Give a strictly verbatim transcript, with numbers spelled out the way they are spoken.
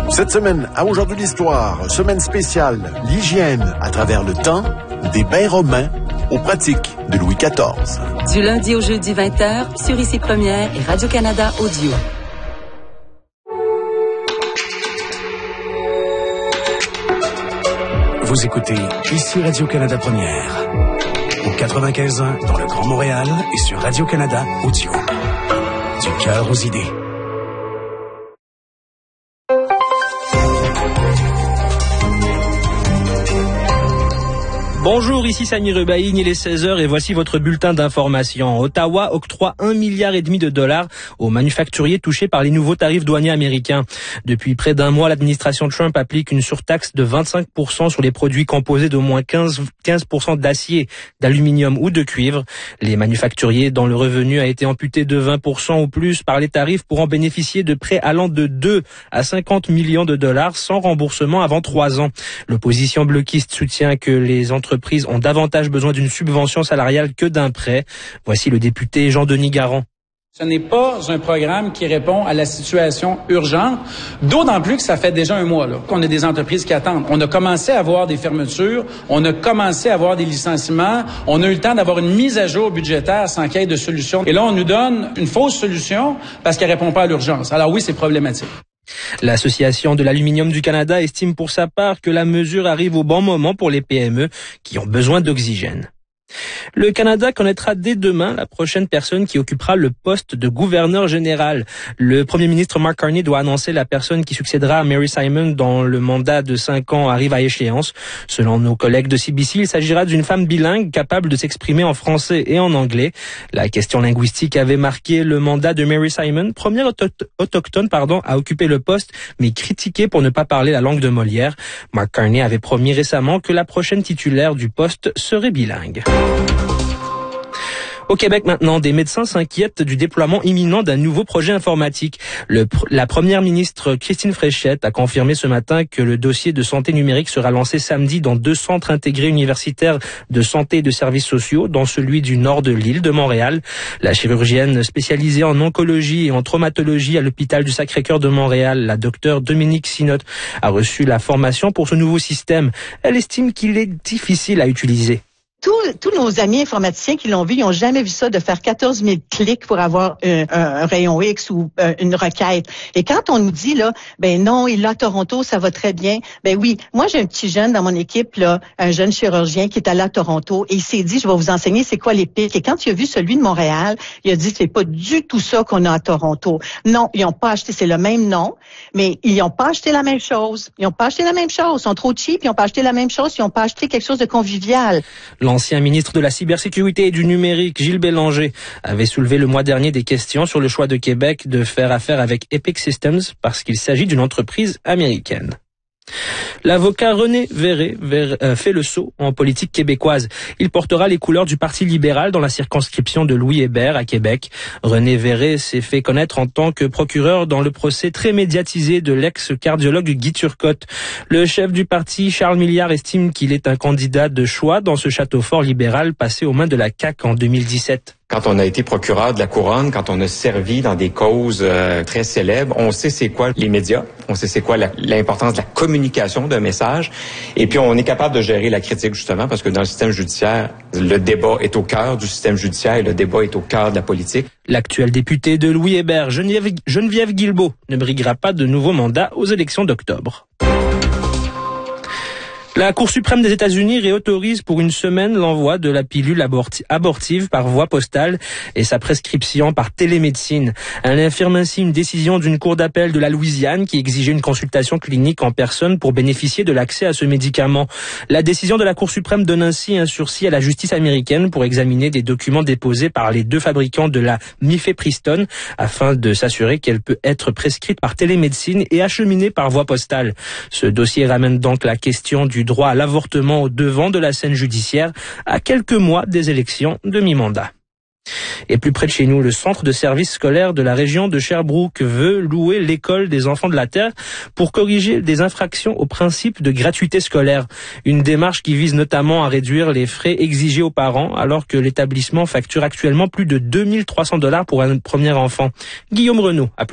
Cette semaine, à Aujourd'hui l'Histoire, semaine spéciale, l'hygiène à travers le temps, des bains romains aux pratiques de Louis quatorze. Du lundi au jeudi vingt heures, sur Ici Première et Radio-Canada Audio. Vous écoutez Ici Radio-Canada Première, au quatre-vingt-quinze ans dans le Grand Montréal et sur Radio-Canada Audio. Du cœur aux idées. Bonjour, ici Samy Rebaïgne, il est seize heures et voici votre bulletin d'information. Ottawa octroie un milliard et demi de dollars aux manufacturiers touchés par les nouveaux tarifs douaniers américains. Depuis près d'un mois, l'administration Trump applique une surtaxe de vingt-cinq pour cent sur les produits composés d'au moins quinze pour cent d'acier, d'aluminium ou de cuivre. Les manufacturiers dont le revenu a été amputé de vingt pour cent ou plus par les tarifs pourront bénéficier de prêts allant de deux à cinquante millions de dollars sans remboursement avant trois ans. L'opposition bloquiste soutient que les entreprises ont davantage besoin d'une subvention salariale que d'un prêt. Voici le député Jean-Denis Garand. Ce n'est pas un programme qui répond à la situation urgente, d'autant plus que ça fait déjà un mois là, qu'on a des entreprises qui attendent. On a commencé à avoir des fermetures, on a commencé à avoir des licenciements, on a eu le temps d'avoir une mise à jour budgétaire sans qu'il y ait de solution. Et là, on nous donne une fausse solution parce qu'elle répond pas à l'urgence. Alors oui, c'est problématique. L'Association de l'aluminium du Canada estime pour sa part que la mesure arrive au bon moment pour les P M E qui ont besoin d'oxygène. Le Canada connaîtra dès demain la prochaine personne qui occupera le poste de gouverneur général. Le premier ministre Mark Carney doit annoncer la personne qui succédera à Mary Simon dont le mandat de cinq ans arrive à échéance. Selon nos collègues de C B C, il s'agira d'une femme bilingue capable de s'exprimer en français et en anglais. La question linguistique avait marqué le mandat de Mary Simon, première auto- autochtone pardon, à occuper le poste, mais critiquée pour ne pas parler la langue de Molière. Mark Carney avait promis récemment que la prochaine titulaire du poste serait bilingue. Au Québec maintenant, des médecins s'inquiètent du déploiement imminent d'un nouveau projet informatique. Le, la première ministre Christine Fréchette a confirmé ce matin que le dossier de santé numérique sera lancé samedi dans deux centres intégrés universitaires de santé et de services sociaux, dont celui du nord de l'île de Montréal. La chirurgienne spécialisée en oncologie et en traumatologie à l'hôpital du Sacré-Cœur de Montréal, la docteure Dominique Sinotte, a reçu la formation pour ce nouveau système. Elle estime qu'il est difficile à utiliser. Tous, tous nos amis informaticiens qui l'ont vu, ils n'ont jamais vu ça de faire quatorze mille clics pour avoir un, un, un rayon X ou euh, une requête. Et quand on nous dit, là, ben non, il est à Toronto, ça va très bien. Ben oui, moi j'ai un petit jeune dans mon équipe, là, un jeune chirurgien qui est allé à Toronto et il s'est dit, je vais vous enseigner c'est quoi les pics. Et quand il a vu celui de Montréal, il a dit, c'est pas du tout ça qu'on a à Toronto. Non, ils n'ont pas acheté, c'est le même nom, mais ils n'ont pas acheté la même chose. Ils n'ont pas acheté la même chose. Ils sont trop cheap, ils n'ont pas acheté la même chose, ils n'ont pas acheté quelque chose de convivial. L'ancien ministre de la cybersécurité et du numérique, Gilles Bélanger, avait soulevé le mois dernier des questions sur le choix de Québec de faire affaire avec Epic Systems parce qu'il s'agit d'une entreprise américaine. L'avocat René Verret fait le saut en politique québécoise. Il portera les couleurs du Parti libéral dans la circonscription de Louis-Hébert à Québec. René Verret s'est fait connaître en tant que procureur dans le procès très médiatisé de l'ex-cardiologue Guy Turcotte. Le chef du parti, Charles Milliard, estime qu'il est un candidat de choix dans ce château fort libéral passé aux mains de la C A Q en deux mille dix-sept. Quand on a été procureur de la Couronne, quand on a servi dans des causes euh, très célèbres, on sait c'est quoi les médias, on sait c'est quoi la, l'importance de la communication d'un message, et puis on est capable de gérer la critique justement parce que dans le système judiciaire, le débat est au cœur du système judiciaire et le débat est au cœur de la politique. L'actuel député de Louis-Hébert, Geneviève, Geneviève Guilbeault, ne briguera pas de nouveau mandat aux élections d'octobre. La Cour suprême des États-Unis réautorise pour une semaine l'envoi de la pilule aborti- abortive par voie postale et sa prescription par télémédecine. Elle infirme ainsi une décision d'une cour d'appel de la Louisiane qui exigeait une consultation clinique en personne pour bénéficier de l'accès à ce médicament. La décision de la Cour suprême donne ainsi un sursis à la justice américaine pour examiner des documents déposés par les deux fabricants de la mifepristone afin de s'assurer qu'elle peut être prescrite par télémédecine et acheminée par voie postale. Ce dossier ramène donc la question du droit à l'avortement au devant de la scène judiciaire à quelques mois des élections de mi-mandat. Et plus près de chez nous, le centre de services scolaires de la région de Sherbrooke veut louer l'école des enfants de la Terre pour corriger des infractions au principe de gratuité scolaire. Une démarche qui vise notamment à réduire les frais exigés aux parents alors que l'établissement facture actuellement plus de deux mille trois cents dollars pour un premier enfant. Guillaume Renaud a